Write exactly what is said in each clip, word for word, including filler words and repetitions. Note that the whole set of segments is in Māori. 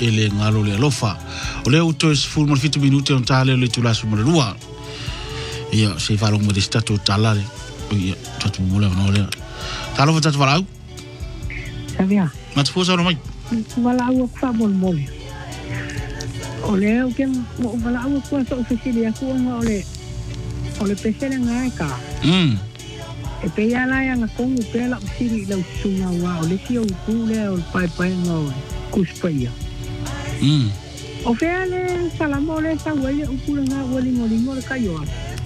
ele ngalo le lofa o le auto es full mo fitu minuti on tale le tula su mo lua ia se fa lo mo stato talare ia tatu mo le no le talo tatu valau sabia mat fosa no mai valau fa bol mole ole o ke valau ko so oficiali aku ole ole pesela ngai ka mm e pe ya la yang ko ngu pe la siri la sunga wa ole si o ku le o pai pai no kuspaia mm o fe ale salamo le sa wele o ku nga wele ngoli ngol ka yo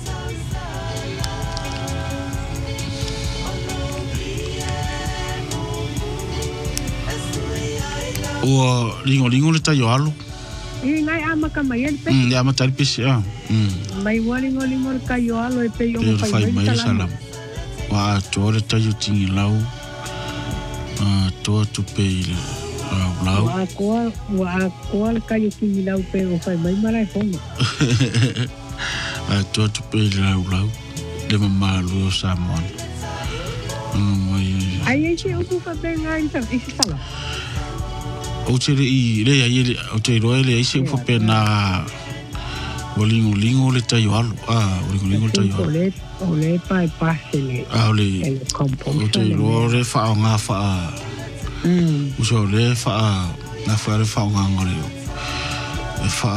o lingo lingo le tayo alo e ngai ama ka mai el pe mm ya matar pisi ah mm mai wele ngoli ngol ka yo alo e pe yo pai mai salam wa to le tayo tingi lau ah to tu pe lau wa ko wa ko ka yo tingi lau pe o pai mai mara fongo ah to tu pe lau lau le mama lu samon mm ai ai se o tu fa pe ngai ta isi sala o tere i le ai le o te roe le isi fo pe na o lingo lingo le tayo alo ah o lingo lingo le tayo alo o le pai pasele ah o le el composto o te roe fa nga fa mm o so le fa na fa le fa nga ngore e fa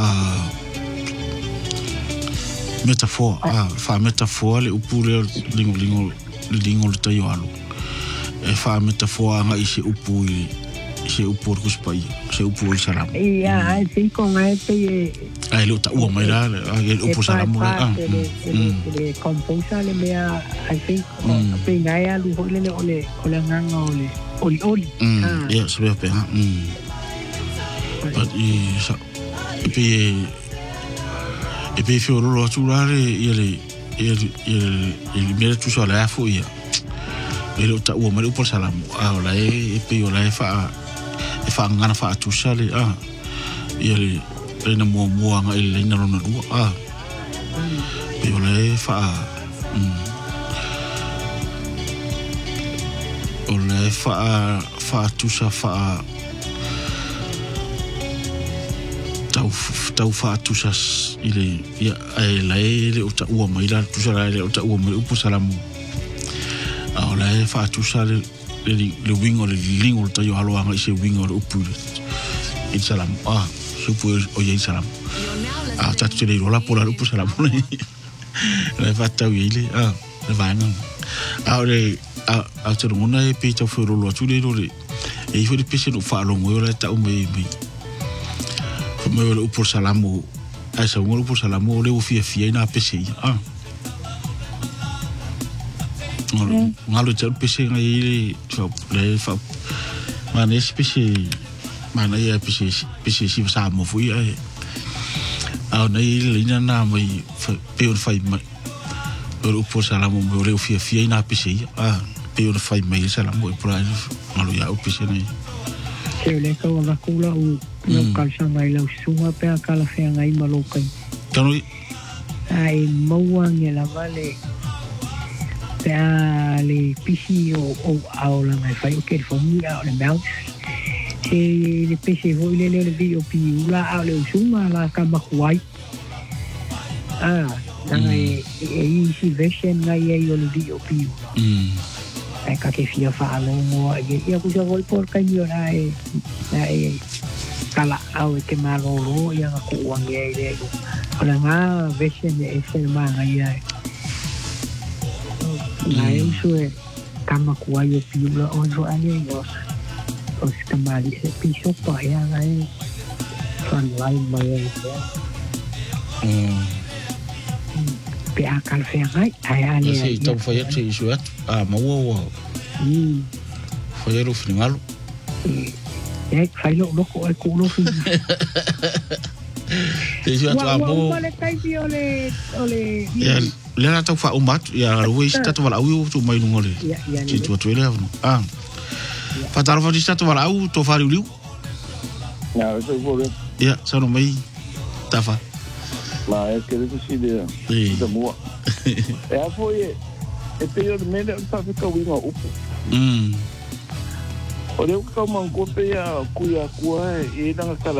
metafor ah fa metafor le upule lingo lingo le lingo le tayo alo e fa metafor nga isi upule se upor kus pai se upor salam ia ai sei con ai pe ai lo ta u mai la ai upor salam la ah le composta le mea ai sei pe ngai alu hole le ole ole nganga ole oli oli ah ia se be ah mm but i sa pe e pe fioro lo tu la ia le ia ia mera tu so la fo ia e lo ta u mai upor salam ah la e pe o la fa e fa ngana fa tu sale ah ele ele na mo mo nga ele na no no ah e ole fa mm ole fa fa tu sa fa tau tau fa tu sa ele ya ele ele o ta u mai la tu sa ele o ta u mai upu salamu ah ole fa tu sale le le wingo le lingo ta yo halo anga ise wingo le upu e salam ah supu o ye salam ah ta tu le rola pola upu salam le fata wile ah le vanga ah le ah ah tu ngona e pe ta fo rolo tu le le e fo de pese no fa lo mo le ta o me me fo me le upu salam o ai sa ngolo upu salam o le o fia fia na pese ah ngalo tsa pese ngai le fa mana pese mana ya pese pese si sa mo fu ya au nei le na mai pe o fai mai o po sala mo mo le fia fia na pese ah pe o fai mai sala mo por aí ngalo ya o pese nei ke le ka wa kula u no kalsa mai la suma pe akala fe ngai malo kai tano ai mo wang la vale pe le pisi o o aula mai fai o ke formula o le mouse se le pisi vo le le video pi la a le suma la ka ma kuai ah ngai e si version ngai e o le video pi mm ai ka ke fia fa lo mo e ia ku jo vol por ka ni ora e e kala au ke ma lo lo ia ku wang e le o la nga version e se ma ngai ai ngai usue kama kuayo piula onzo ane yo os kamali se piso pa ya ngai fan lai mai ya mm pe akal fe ngai ai ale se to foi se isu at ah ma wo mm foi ro finalo e fai lo lo ko ko lo fin te isu at ah mo ole kai di ole ole le na tau fa umat ya ro ista to wala u to mai ngole ti to to le ah fa taro fa ista to wala u to fa riu ya so bo ya so no mai ta fa la es que eso sí de de mo e a foi e pe yo me da fa ka winga upu mm o le ka man ko pe ya ku ya ku e na ka